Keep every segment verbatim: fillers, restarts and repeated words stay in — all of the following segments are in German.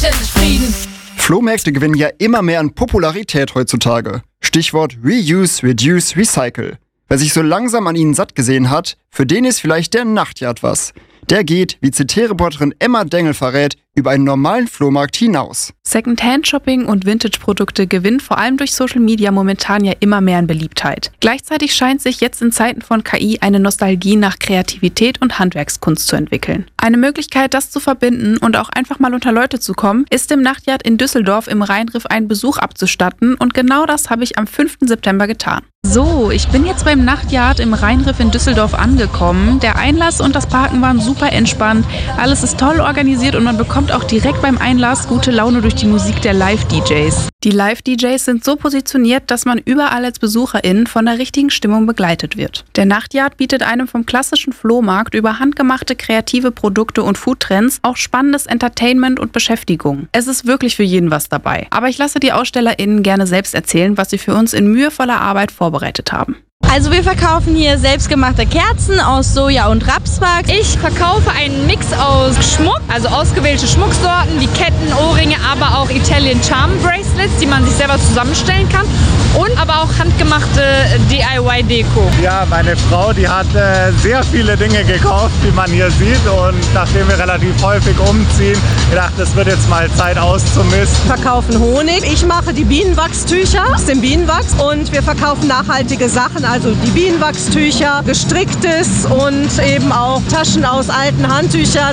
sind zufrieden. Flohmärkte gewinnen ja immer mehr an Popularität heutzutage. Stichwort Reuse, Reduce, Recycle. Wer sich so langsam an ihnen satt gesehen hat, für den ist vielleicht der Nachtjagd was. Der geht, wie C T-Reporterin Emma Dengel verrät, über einen normalen Flohmarkt hinaus. Secondhand-Shopping und Vintage-Produkte gewinnen vor allem durch Social Media momentan ja immer mehr an Beliebtheit. Gleichzeitig scheint sich jetzt in Zeiten von K I eine Nostalgie nach Kreativität und Handwerkskunst zu entwickeln. Eine Möglichkeit, das zu verbinden und auch einfach mal unter Leute zu kommen, ist dem Nachtjagd in Düsseldorf im Rheinriff einen Besuch abzustatten und genau das habe ich am fünften September getan. So, ich bin jetzt beim Nachtjagd im Rheinriff in Düsseldorf angekommen. Der Einlass und das Parken waren super entspannt. Alles ist toll organisiert und man bekommt auch direkt beim Einlass gute Laune durch die Musik der Live-D Js. Die Live-D Js sind so positioniert, dass man überall als BesucherInnen von der richtigen Stimmung begleitet wird. Der Nachtjagd bietet einem vom klassischen Flohmarkt über handgemachte kreative Produkte und Foodtrends auch spannendes Entertainment und Beschäftigung. Es ist wirklich für jeden was dabei. Aber ich lasse die AusstellerInnen gerne selbst erzählen, was sie für uns in mühevoller Arbeit vorbereitet haben. Also wir verkaufen hier selbstgemachte Kerzen aus Soja und Rapswachs. Ich verkaufe einen Mix aus Schmuck, also ausgewählte Schmucksorten wie Ketten, Ohrringe, aber auch Italian Charm Bracelets, die man sich selber zusammenstellen kann. Und aber auch handgemachte D I Y-Deko. Ja, meine Frau, die hat äh, sehr viele Dinge gekauft, wie man hier sieht. Und nachdem wir relativ häufig umziehen, gedacht, es wird jetzt mal Zeit auszumisten. Wir verkaufen Honig. Ich mache die Bienenwachstücher aus dem Bienenwachs. Und wir verkaufen nachhaltige Sachen, also die Bienenwachstücher, gestricktes und eben auch Taschen aus alten Handtüchern,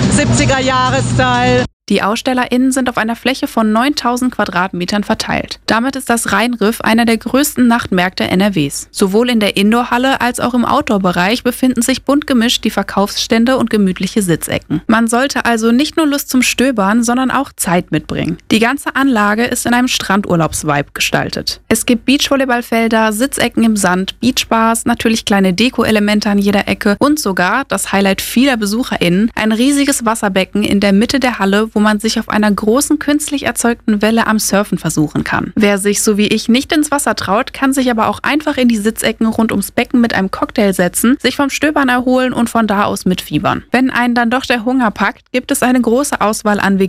siebziger-Jahres-Style. Die AusstellerInnen sind auf einer Fläche von neuntausend Quadratmetern verteilt. Damit ist das Rheinriff einer der größten Nachtmärkte N R Ws. Sowohl in der Indoorhalle als auch im Outdoor-Bereich befinden sich bunt gemischt die Verkaufsstände und gemütliche Sitzecken. Man sollte also nicht nur Lust zum Stöbern, sondern auch Zeit mitbringen. Die ganze Anlage ist in einem Strandurlaubsvibe gestaltet. Es gibt Beachvolleyballfelder, Sitzecken im Sand, Beachbars, natürlich kleine Deko-Elemente an jeder Ecke und sogar, das Highlight vieler BesucherInnen, ein riesiges Wasserbecken in der Mitte der Halle, wo man sich auf einer großen künstlich erzeugten Welle am Surfen versuchen kann. Wer sich so wie ich nicht ins Wasser traut, kann sich aber auch einfach in die Sitzecken rund ums Becken mit einem Cocktail setzen, sich vom Stöbern erholen und von da aus mitfiebern. Wenn einen dann doch der Hunger packt, gibt es eine große Auswahl an